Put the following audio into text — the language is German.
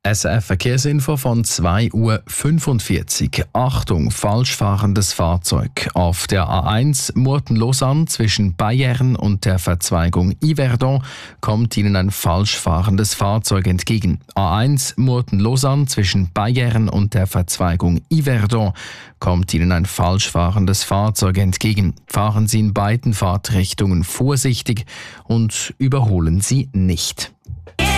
SRF Verkehrsinfo von 2:45 Uhr. Achtung, falsch fahrendes Fahrzeug. Auf der A1 Murten-Lausanne zwischen Bayern und der Verzweigung Yverdon kommt Ihnen ein falsch fahrendes Fahrzeug entgegen. A1 Murten-Lausanne zwischen Bayern und der Verzweigung Yverdon kommt Ihnen ein falsch fahrendes Fahrzeug entgegen. Fahren Sie in beiden Fahrtrichtungen vorsichtig und überholen Sie nicht.